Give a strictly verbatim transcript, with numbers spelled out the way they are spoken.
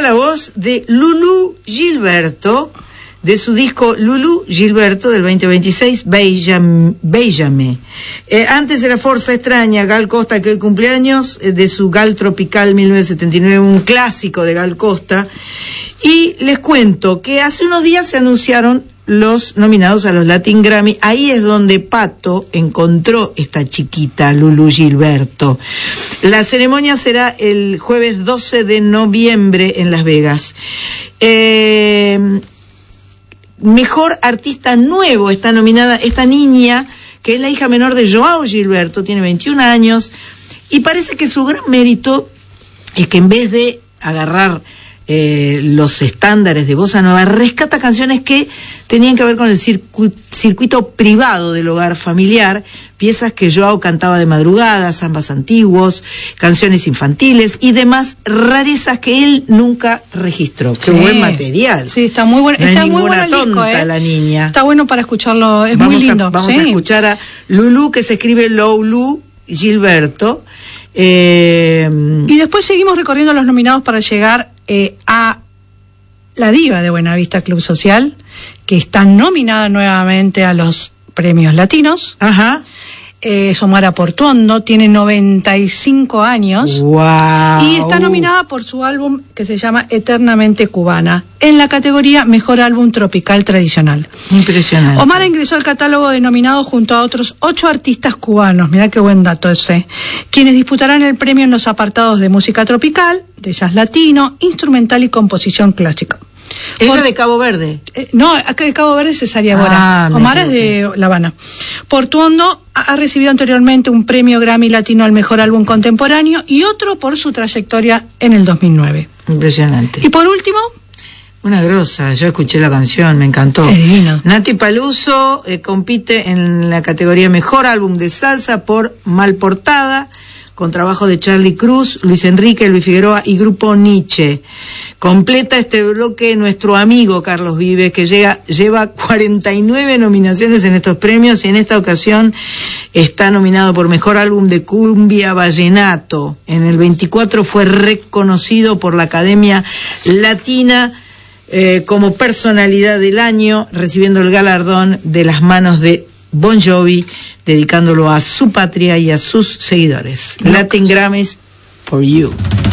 la voz de Lulú Gilberto, de su disco Lulú Gilberto del veinte veintiséis, Béjame. Eh, antes era Forza Extraña, Gal Costa, que hoy cumpleaños, eh, de su Gal Tropical mil novecientos setenta y nueve, un clásico de Gal Costa. Y les cuento que hace unos días se anunciaron los nominados a los Latin Grammy. Ahí es donde Pato encontró esta chiquita, Lulú Gilberto. La ceremonia será el jueves doce de noviembre en Las Vegas. Eh... Mejor artista nuevo está nominada esta niña, que es la hija menor de Joao Gilberto, tiene veintiún años, y parece que su gran mérito es que en vez de agarrar eh, los estándares de bossa nova, rescata canciones que tenían que ver con el circu- circuito privado del hogar familiar, piezas que Joao cantaba de madrugada, zambas antiguos, canciones infantiles y demás rarezas que él nunca registró. Qué sí, buen material. Sí, está muy bueno. No está es muy ninguna buena tonta disco, ¿eh? La niña. Está bueno para escucharlo, es vamos muy lindo. A, vamos sí. a escuchar a Lulú, que se escribe Loulou Gilberto. Eh, y después seguimos recorriendo los nominados para llegar eh, a la diva de Buenavista Club Social, que está nominada nuevamente a los premios latinos. Ajá. Eh, Xiomara Portuondo, tiene noventa y cinco años. Wow. Y está nominada por su álbum que se llama Eternamente Cubana, en la categoría Mejor Álbum Tropical Tradicional. Impresionante. Omara ingresó al catálogo de nominados junto a otros ocho artistas cubanos, mirá qué buen dato ese, quienes disputarán el premio en los apartados de música tropical, de jazz latino, instrumental y composición clásica. ¿Ella Por, de Cabo Verde? Eh, no, acá de Cabo Verde es Cesaria Bora. Ah, Omar es de La Habana. Portuondo ha, ha recibido anteriormente un premio Grammy Latino al Mejor Álbum Contemporáneo y otro por su trayectoria en el dos mil nueve. Impresionante. Y por último... Una grosa, yo escuché la canción, me encantó. Es divino. Nati Peluso eh, compite en la categoría Mejor Álbum de Salsa por Mal Portada, con trabajo de Charlie Cruz, Luis Enrique, Luis Figueroa y Grupo Nietzsche. Completa este bloque nuestro amigo Carlos Vives, que llega, lleva cuarenta y nueve nominaciones en estos premios y en esta ocasión está nominado por Mejor Álbum de Cumbia Vallenato. En el veinticuatro fue reconocido por la Academia Latina eh, como personalidad del año, recibiendo el galardón de las manos de Bon Jovi, dedicándolo a su patria y a sus seguidores. Latin Grammys for you.